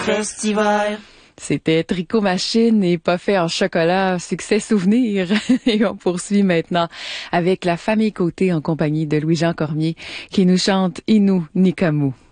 après cet hiver. C'était Tricot Machine et Pas fait en chocolat, succès souvenir. Et on poursuit maintenant avec la famille Côté en compagnie de Louis-Jean Cormier qui nous chante Inou Nikamu.